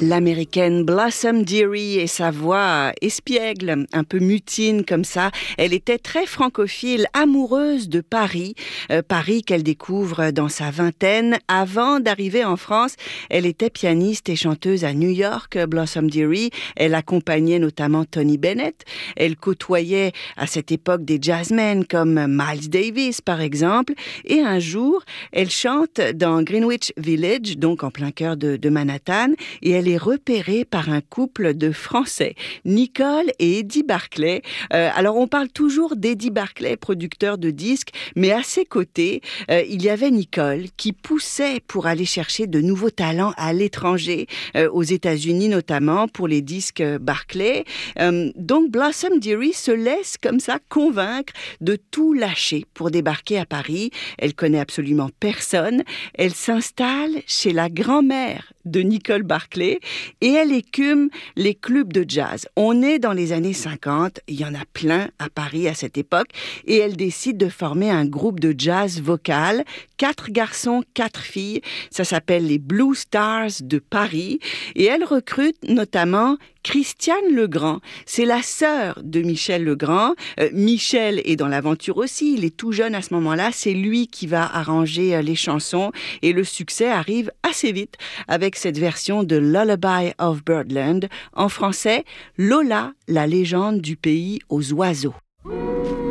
L'américaine Blossom Dearie et sa voix espiègle, un peu mutine comme ça. Elle était très francophile, amoureuse de Paris. Paris qu'elle découvre dans sa vingtaine. Avant d'arriver en France, elle était pianiste et chanteuse à New York, Blossom Dearie. Elle accompagnait notamment Tony Bennett. Elle côtoyait à cette époque des jazzmen comme Miles Davis par exemple. Et un jour, elle chante dans Greenwich Village, donc en plein cœur de Manhattan. Et elle est repérée par un couple de Français, Nicole et Eddie Barclay. Alors on parle toujours d'Eddie Barclay, producteur de disques, mais à ses côtés, il y avait Nicole qui poussait pour aller chercher de nouveaux talents à l'étranger, aux États-Unis notamment pour les disques Barclay. Donc Blossom Dearie se laisse comme ça convaincre de tout lâcher pour débarquer à Paris. Elle connaît absolument personne. Elle s'installe chez la grand-mère de Nicole Barclay et elle écume les clubs de jazz. On est dans les années 50, il y en a plein à Paris à cette époque et elle décide de former un groupe de jazz vocal, 4 garçons, 4 filles. Ça s'appelle les Blue Stars de Paris et elle recrute notamment Christiane Legrand. C'est la sœur de Michel Legrand. Michel est dans l'aventure aussi, il est tout jeune à ce moment-là. C'est lui qui va arranger les chansons et le succès arrive assez vite avec cette version de Lullaby of Birdland. En français, Lola, la légende du pays aux oiseaux.